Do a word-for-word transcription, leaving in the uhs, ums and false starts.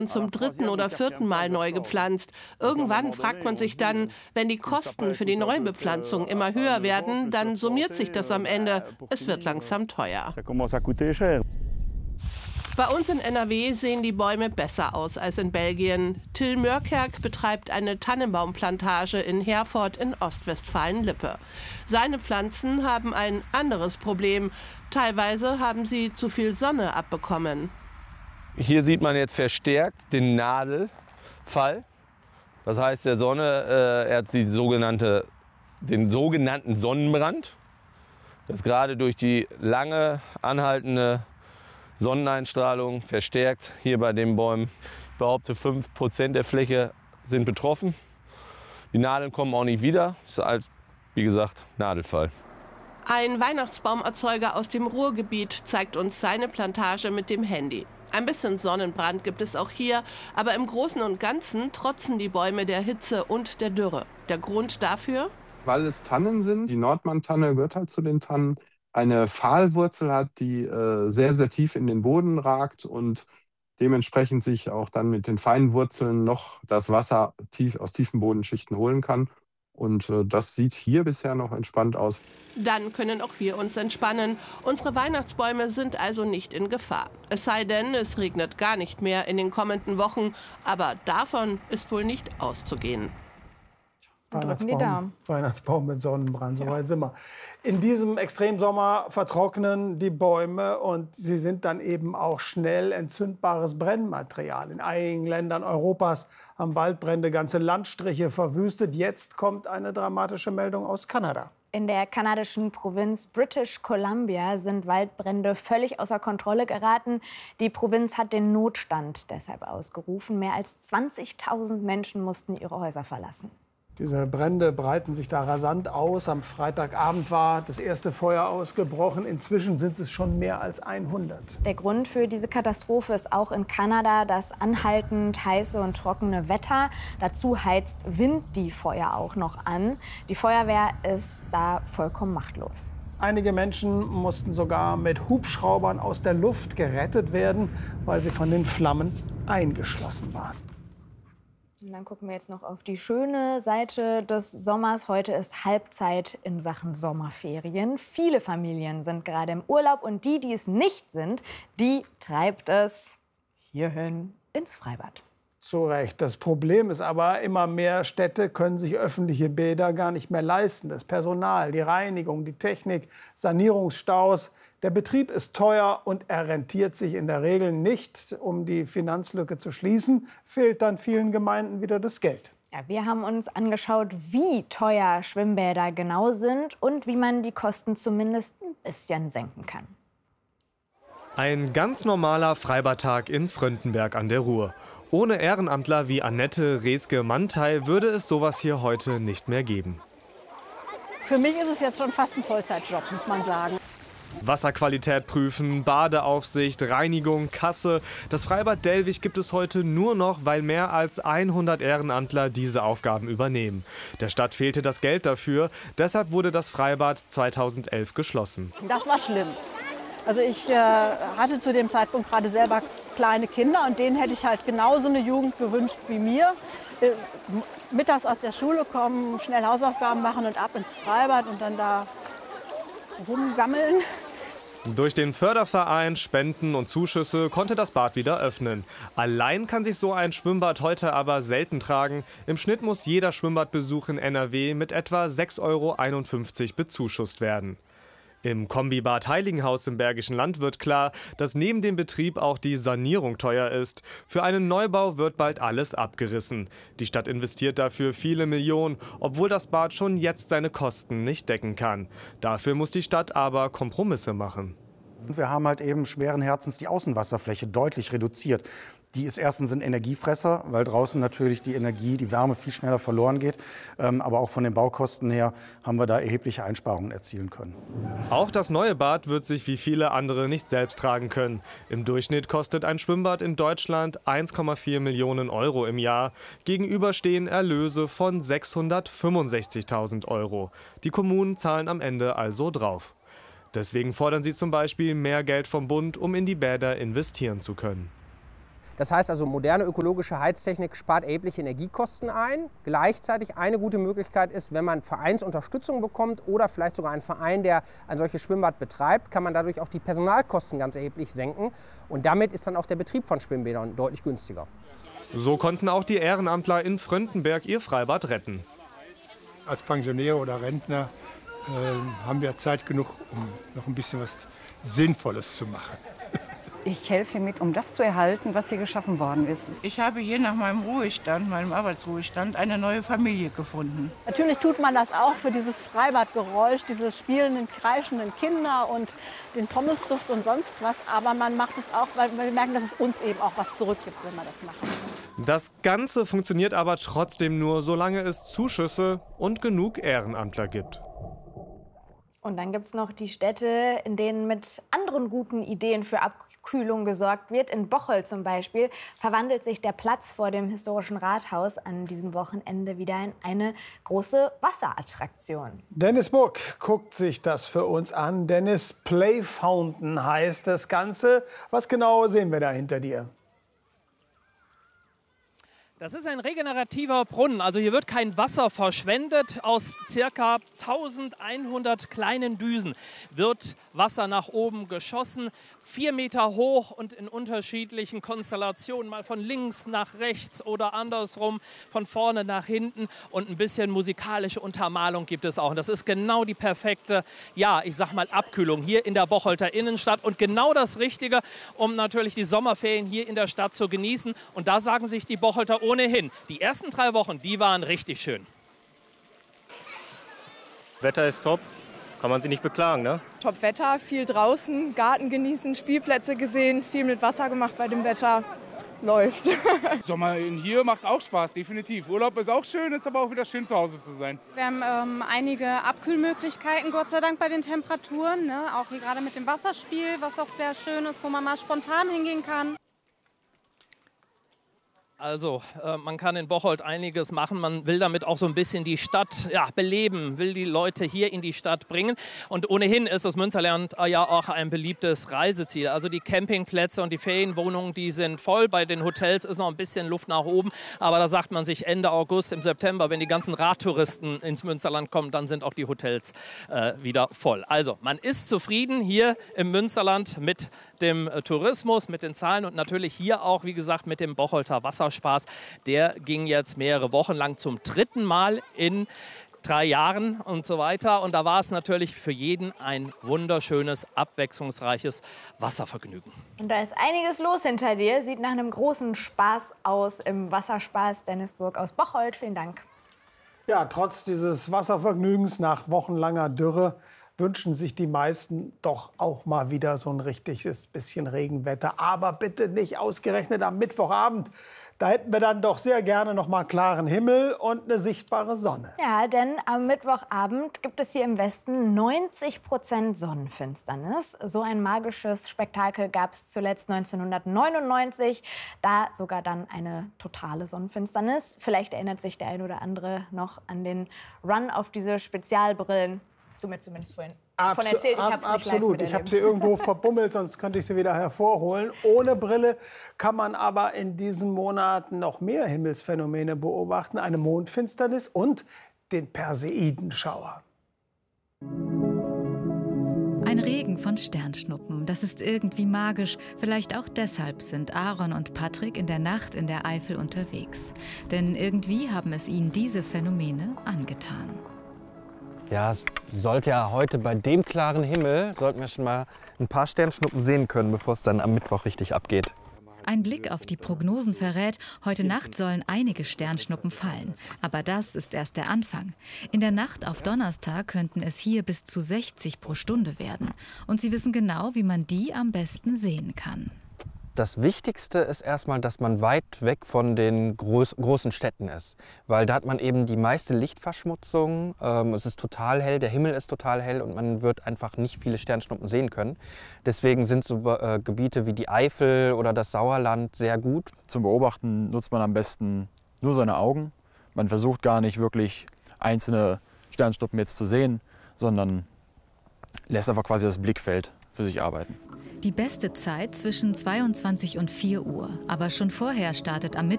zum dritten oder vierten Mal neu gepflanzt. Irgendwann fragt man sich dann, wenn die Kosten für die Neubepflanzung immer höher werden, dann summiert sich das am Ende. Es wird langsam teuer. Bei uns in N R W sehen die Bäume besser aus als in Belgien. Till Mørkjerk betreibt eine Tannenbaumplantage in Herford in Ostwestfalen-Lippe. Seine Pflanzen haben ein anderes Problem. Teilweise haben sie zu viel Sonne abbekommen. Hier sieht man jetzt verstärkt den Nadelfall. Das heißt, der Sonne, äh, er hat die sogenannte, den sogenannten Sonnenbrand. Das gerade durch die lange anhaltende Sonneneinstrahlung verstärkt hier bei den Bäumen. Ich behaupte, fünf Prozent der Fläche sind betroffen. Die Nadeln kommen auch nicht wieder. Das ist halt, wie gesagt, Nadelfall. Ein Weihnachtsbaumerzeuger aus dem Ruhrgebiet zeigt uns seine Plantage mit dem Handy. Ein bisschen Sonnenbrand gibt es auch hier, aber im Großen und Ganzen trotzen die Bäume der Hitze und der Dürre. Der Grund dafür? Weil es Tannen sind. Die Nordmann-Tanne gehört halt zu den Tannen. Eine Pfahlwurzel hat, die äh, sehr, sehr tief in den Boden ragt und dementsprechend sich auch dann mit den feinen Wurzeln noch das Wasser tief, aus tiefen Bodenschichten holen kann. Und äh, das sieht hier bisher noch entspannt aus. Dann können auch wir uns entspannen. Unsere Weihnachtsbäume sind also nicht in Gefahr. Es sei denn, es regnet gar nicht mehr in den kommenden Wochen. Aber davon ist wohl nicht auszugehen. Weihnachtsbaum, Weihnachtsbaum mit Sonnenbrand, so weit sind wir. In diesem Extremsommer vertrocknen die Bäume und sie sind dann eben auch schnell entzündbares Brennmaterial. In einigen Ländern Europas haben Waldbrände ganze Landstriche verwüstet. Jetzt kommt eine dramatische Meldung aus Kanada. In der kanadischen Provinz British Columbia sind Waldbrände völlig außer Kontrolle geraten. Die Provinz hat den Notstand deshalb ausgerufen. Mehr als zwanzigtausend Menschen mussten ihre Häuser verlassen. Diese Brände breiten sich da rasant aus. Am Freitagabend war das erste Feuer ausgebrochen. Inzwischen sind es schon mehr als hundert. Der Grund für diese Katastrophe ist auch in Kanada das anhaltend heiße und trockene Wetter. Dazu heizt Wind die Feuer auch noch an. Die Feuerwehr ist da vollkommen machtlos. Einige Menschen mussten sogar mit Hubschraubern aus der Luft gerettet werden, weil sie von den Flammen eingeschlossen waren. Und dann gucken wir jetzt noch auf die schöne Seite des Sommers. Heute ist Halbzeit in Sachen Sommerferien. Viele Familien sind gerade im Urlaub und die, die es nicht sind, die treibt es hierhin ins Freibad. Zu Recht. Das Problem ist aber, immer mehr Städte können sich öffentliche Bäder gar nicht mehr leisten. Das Personal, die Reinigung, die Technik, Sanierungsstaus. Der Betrieb ist teuer und er rentiert sich in der Regel nicht. Um die Finanzlücke zu schließen, fehlt dann vielen Gemeinden wieder das Geld. Ja, wir haben uns angeschaut, wie teuer Schwimmbäder genau sind und wie man die Kosten zumindest ein bisschen senken kann. Ein ganz normaler Freibadtag in Fröndenberg an der Ruhr. Ohne Ehrenamtler wie Annette Reske-Mantei würde es sowas hier heute nicht mehr geben. Für mich ist es jetzt schon fast ein Vollzeitjob, muss man sagen. Wasserqualität prüfen, Badeaufsicht, Reinigung, Kasse. Das Freibad Dellwig gibt es heute nur noch, weil mehr als hundert Ehrenamtler diese Aufgaben übernehmen. Der Stadt fehlte das Geld dafür, deshalb wurde das Freibad zweitausendelf geschlossen. Das war schlimm. Also ich äh, hatte zu dem Zeitpunkt gerade selber kleine Kinder und denen hätte ich halt genauso eine Jugend gewünscht wie mir. Äh, mittags aus der Schule kommen, schnell Hausaufgaben machen und ab ins Freibad und dann da rumgammeln. Durch den Förderverein, Spenden und Zuschüsse konnte das Bad wieder öffnen. Allein kann sich so ein Schwimmbad heute aber selten tragen. Im Schnitt muss jeder Schwimmbadbesuch in N R W mit etwa sechs Euro einundfünfzig bezuschusst werden. Im Kombibad Heiligenhaus im Bergischen Land wird klar, dass neben dem Betrieb auch die Sanierung teuer ist. Für einen Neubau wird bald alles abgerissen. Die Stadt investiert dafür viele Millionen, obwohl das Bad schon jetzt seine Kosten nicht decken kann. Dafür muss die Stadt aber Kompromisse machen. Wir haben halt eben schweren Herzens die Außenwasserfläche deutlich reduziert. Die ist erstens ein Energiefresser, weil draußen natürlich die Energie, die Wärme viel schneller verloren geht. Ähm, aber auch von den Baukosten her haben wir da erhebliche Einsparungen erzielen können. Auch das neue Bad wird sich wie viele andere nicht selbst tragen können. Im Durchschnitt kostet ein Schwimmbad in Deutschland eins Komma vier Millionen Euro im Jahr. Gegenüber stehen Erlöse von sechshundertfünfundsechzigtausend Euro. Die Kommunen zahlen am Ende also drauf. Deswegen fordern sie zum Beispiel mehr Geld vom Bund, um in die Bäder investieren zu können. Das heißt also, moderne ökologische Heiztechnik spart erhebliche Energiekosten ein. Gleichzeitig eine gute Möglichkeit ist, wenn man Vereinsunterstützung bekommt oder vielleicht sogar ein Verein, der ein solches Schwimmbad betreibt, kann man dadurch auch die Personalkosten ganz erheblich senken. Und damit ist dann auch der Betrieb von Schwimmbädern deutlich günstiger. So konnten auch die Ehrenamtler in Fröndenberg ihr Freibad retten. Als Pensionäre oder Rentner äh, haben wir Zeit genug, um noch ein bisschen was Sinnvolles zu machen. Ich helfe mit, um das zu erhalten, was hier geschaffen worden ist. Ich habe hier nach meinem Ruhestand, meinem Arbeitsruhestand, eine neue Familie gefunden. Natürlich tut man das auch für dieses Freibadgeräusch, diese spielenden, kreischenden Kinder und den Pommesduft und sonst was. Aber man macht es auch, weil wir merken, dass es uns eben auch was zurückgibt, wenn wir das machen. Das Ganze funktioniert aber trotzdem nur, solange es Zuschüsse und genug Ehrenamtler gibt. Und dann gibt es noch die Städte, in denen mit anderen guten Ideen für Abkühlung gesorgt wird. In Bocholt zum Beispiel verwandelt sich der Platz vor dem historischen Rathaus an diesem Wochenende wieder in eine große Wasserattraktion. Dennis Burg guckt sich das für uns an. Dennis, Play Fountain heißt das Ganze. Was genau sehen wir da hinter dir? Das ist ein regenerativer Brunnen, also hier wird kein Wasser verschwendet. Aus ca. eintausendeinhundert kleinen Düsen wird Wasser nach oben geschossen, vier Meter hoch und in unterschiedlichen Konstellationen, mal von links nach rechts oder andersrum, von vorne nach hinten, und ein bisschen musikalische Untermalung gibt es auch. Und das ist genau die perfekte, ja, ich sag mal Abkühlung hier in der Bocholter Innenstadt und genau das Richtige, um natürlich die Sommerferien hier in der Stadt zu genießen. Und da sagen sich die Bocholter ohnehin, die ersten drei Wochen, die waren richtig schön. Wetter ist top, kann man sich nicht beklagen, ne? Top Wetter, viel draußen, Garten genießen, Spielplätze gesehen, viel mit Wasser gemacht bei dem Wetter. Läuft. Sommer hier macht auch Spaß, definitiv. Urlaub ist auch schön, ist aber auch wieder schön, zu Hause zu sein. Wir haben ähm, einige Abkühlmöglichkeiten, Gott sei Dank, bei den Temperaturen. Ne? Auch hier gerade mit dem Wasserspiel, was auch sehr schön ist, wo man mal spontan hingehen kann. Also äh, man kann in Bocholt einiges machen. Man will damit auch so ein bisschen die Stadt ja, beleben, will die Leute hier in die Stadt bringen. Und ohnehin ist das Münsterland äh, ja auch ein beliebtes Reiseziel. Also die Campingplätze und die Ferienwohnungen, die sind voll. Bei den Hotels ist noch ein bisschen Luft nach oben. Aber da sagt man sich Ende August, im September, wenn die ganzen Radtouristen ins Münsterland kommen, dann sind auch die Hotels äh, wieder voll. Also man ist zufrieden hier im Münsterland mit dem äh, Tourismus, mit den Zahlen und natürlich hier auch, wie gesagt, mit dem Bocholter Wasser. Spaß. Der ging jetzt mehrere Wochen lang zum dritten Mal in drei Jahren und so weiter. Und da war es natürlich für jeden ein wunderschönes, abwechslungsreiches Wasservergnügen. Und da ist einiges los hinter dir. Sieht nach einem großen Spaß aus im Wasserspaß. Dennis Burg aus Bocholt, vielen Dank. Ja, trotz dieses Wasservergnügens nach wochenlanger Dürre wünschen sich die meisten doch auch mal wieder so ein richtiges bisschen Regenwetter. Aber bitte nicht ausgerechnet am Mittwochabend. Da hätten wir dann doch sehr gerne noch mal klaren Himmel und eine sichtbare Sonne. Ja, denn am Mittwochabend gibt es hier im Westen neunzig Prozent Sonnenfinsternis. So ein magisches Spektakel gab es zuletzt neunzehnhundertneunundneunzig. Da sogar dann eine totale Sonnenfinsternis. Vielleicht erinnert sich der ein oder andere noch an den Run auf diese Spezialbrillen. Hast du mir zumindest vorhin davon erzählt, ich habe es nicht Absolut, live ich habe sie irgendwo verbummelt, sonst könnte ich sie wieder hervorholen. Ohne Brille kann man aber in diesen Monaten noch mehr Himmelsphänomene beobachten. Eine Mondfinsternis und den Perseidenschauer. Ein Regen von Sternschnuppen, das ist irgendwie magisch. Vielleicht auch deshalb sind Aaron und Patrick in der Nacht in der Eifel unterwegs. Denn irgendwie haben es ihnen diese Phänomene angetan. Ja, es sollte ja heute bei dem klaren Himmel, sollten wir schon mal ein paar Sternschnuppen sehen können, bevor es dann am Mittwoch richtig abgeht. Ein Blick auf die Prognosen verrät, heute Nacht sollen einige Sternschnuppen fallen. Aber das ist erst der Anfang. In der Nacht auf Donnerstag könnten es hier bis zu sechzig pro Stunde werden. Und sie wissen genau, wie man die am besten sehen kann. Das Wichtigste ist erstmal, dass man weit weg von den groß, großen Städten ist. Weil da hat man eben die meiste Lichtverschmutzung. Ähm, es ist total hell, der Himmel ist total hell und man wird einfach nicht viele Sternschnuppen sehen können. Deswegen sind so äh, Gebiete wie die Eifel oder das Sauerland sehr gut. Zum Beobachten nutzt man am besten nur seine Augen. Man versucht gar nicht wirklich einzelne Sternschnuppen jetzt zu sehen, sondern lässt einfach quasi das Blickfeld für sich arbeiten. Die beste Zeit zwischen zweiundzwanzig und vier Uhr. Aber schon vorher startet am Mittwoch